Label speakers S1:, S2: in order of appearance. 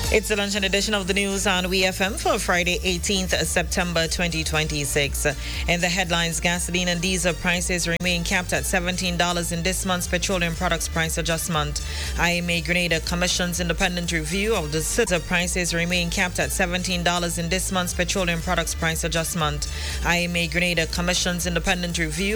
S1: It's the luncheon edition of the news on WeFM for Friday, 18th September 2026. In the headlines, gasoline and diesel prices remain capped at $17 in this month's petroleum products price adjustment. IMA Grenada commissions independent review of the diesel prices remain capped at $17 in this month's petroleum products price adjustment. IMA Grenada commissions independent review